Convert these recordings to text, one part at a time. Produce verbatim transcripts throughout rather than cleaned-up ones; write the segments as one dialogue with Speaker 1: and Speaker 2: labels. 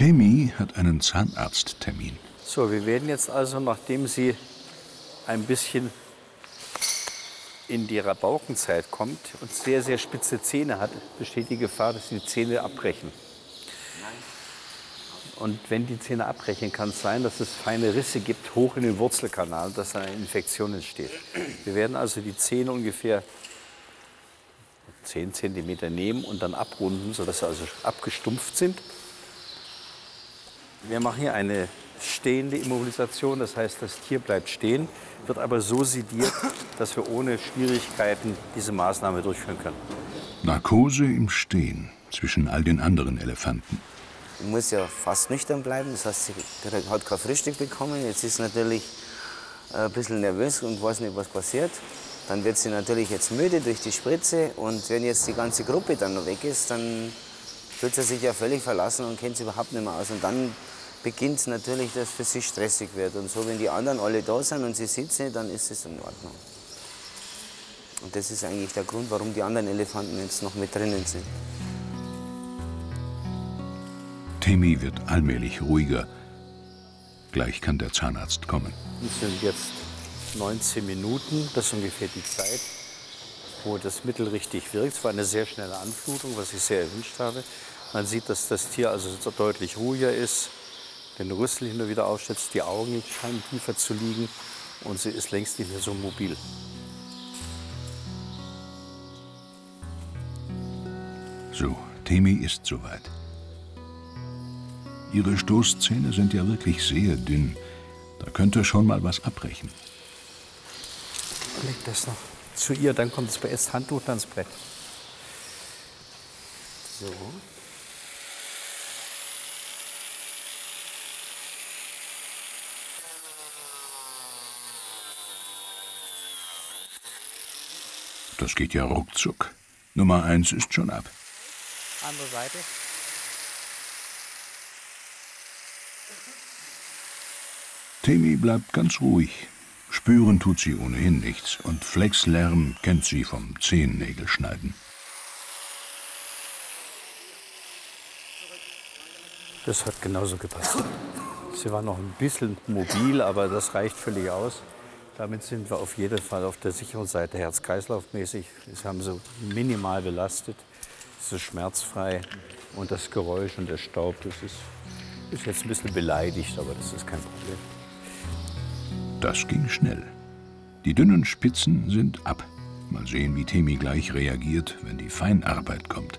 Speaker 1: Temi hat einen Zahnarzttermin.
Speaker 2: So, wir werden jetzt also, nachdem sie ein bisschen in die Rabaukenzeit kommt und sehr, sehr spitze Zähne hat, besteht die Gefahr, dass sie die Zähne abbrechen. Und wenn die Zähne abbrechen, kann es sein, dass es feine Risse gibt, hoch in den Wurzelkanal, dass eine Infektion entsteht. Wir werden also die Zähne ungefähr zehn Zentimeter nehmen und dann abrunden, sodass sie also abgestumpft sind. Wir machen hier eine stehende Immobilisation, das heißt, das Tier bleibt stehen, wird aber so sediert, dass wir ohne Schwierigkeiten diese Maßnahme durchführen können.
Speaker 1: Narkose im Stehen zwischen all den anderen Elefanten.
Speaker 3: Sie muss ja fast nüchtern bleiben, das heißt, sie hat kein Frühstück bekommen. Jetzt ist sie natürlich ein bisschen nervös und weiß nicht, was passiert. Dann wird sie natürlich jetzt müde durch die Spritze und wenn jetzt die ganze Gruppe dann noch weg ist, dann fühlt sie sich ja völlig verlassen und kennt sie überhaupt nicht mehr aus. Und dann beginnt es natürlich, dass es für sie stressig wird. Und so, wenn die anderen alle da sind und sie sitzen, dann ist es in Ordnung. Und das ist eigentlich der Grund, warum die anderen Elefanten jetzt noch mit drinnen sind.
Speaker 1: Temi wird allmählich ruhiger. Gleich kann der Zahnarzt kommen.
Speaker 2: Es sind jetzt neunzehn Minuten, das ist ungefähr die Zeit, wo das Mittel richtig wirkt. Es war eine sehr schnelle Anflutung, was ich sehr erwünscht habe. Man sieht, dass das Tier also deutlich ruhiger ist, den Rüssel hin und wieder aufschätzt, die Augen scheinen tiefer zu liegen und sie ist längst nicht mehr so mobil.
Speaker 1: So, Temi ist soweit. Ihre Stoßzähne sind ja wirklich sehr dünn. Da könnte schon mal was abbrechen.
Speaker 2: Leg das noch zu ihr, dann kommt das erst Handtuch, dann das Brett. So.
Speaker 1: Das geht ja ruckzuck. Nummer eins ist schon ab.
Speaker 2: Andere Seite.
Speaker 1: Temi bleibt ganz ruhig. Spüren tut sie ohnehin nichts und Flexlärm kennt sie vom Zehennägelschneiden.
Speaker 2: Das hat genauso gepasst. Sie war noch ein bisschen mobil, aber das reicht völlig aus. Damit sind wir auf jeden Fall auf der sicheren Seite, herz-kreislauf-mäßig. Das haben sie minimal belastet. Es ist schmerzfrei und das Geräusch und der Staub, das ist, ist jetzt ein bisschen beleidigt, aber das ist kein Problem.
Speaker 1: Das ging schnell. Die dünnen Spitzen sind ab. Mal sehen, wie Temi gleich reagiert, wenn die Feinarbeit kommt.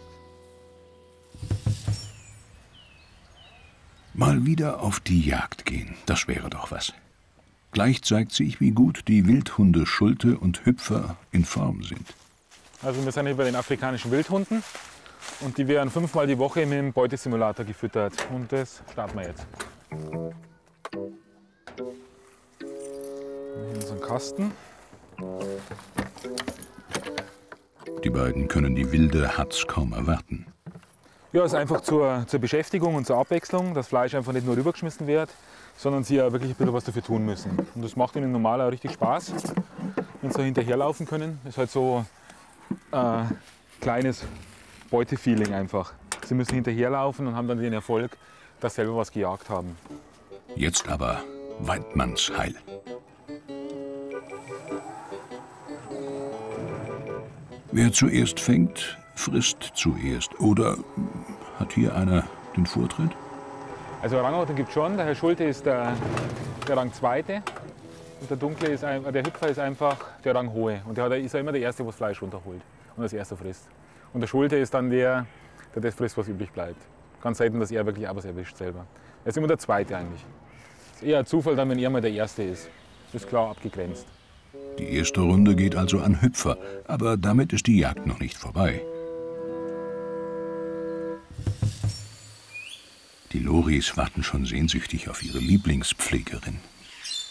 Speaker 1: Mal wieder auf die Jagd gehen, das wäre doch was. Gleich zeigt sich, wie gut die Wildhunde Schulte und Hüpfer in Form sind.
Speaker 4: Also wir sind hier bei den afrikanischen Wildhunden und die werden fünfmal die Woche mit dem Beutesimulator gefüttert. Und das starten wir jetzt. Hier ist ein Kasten.
Speaker 1: Die beiden können die wilde Hatz kaum erwarten.
Speaker 4: Ja, es ist einfach zur, zur Beschäftigung und zur Abwechslung, dass Fleisch einfach nicht nur rübergeschmissen wird, sondern sie ja wirklich ein bisschen was dafür tun müssen. Und das macht ihnen normal auch richtig Spaß, wenn sie hinterherlaufen können. Das ist halt so ein äh, kleines Beutefeeling einfach. Sie müssen hinterherlaufen und haben dann den Erfolg, dass sie selber was gejagt haben.
Speaker 1: Jetzt aber Weidmannsheil. Wer zuerst fängt, frisst zuerst. Oder hat hier einer den Vortritt?
Speaker 4: Also Rangordnung gibt es schon. Der Herr Schulte ist der, der Rang Zweite. Und der Dunkle ist ein, der Hüpfer ist einfach der Rang Hohe. Und der ist ja immer der Erste, der das Fleisch runterholt und als Erster frisst. Und der Schulte ist dann der, der das frisst, was übrig bleibt. Ganz selten, dass er wirklich auch was erwischt selber. Er ist immer der Zweite eigentlich. Es ist eher ein Zufall, dann, wenn er mal der Erste ist. Das ist klar abgegrenzt.
Speaker 1: Die erste Runde geht also an Hüpfer, aber damit ist die Jagd noch nicht vorbei. Die Loris warten schon sehnsüchtig auf ihre Lieblingspflegerin.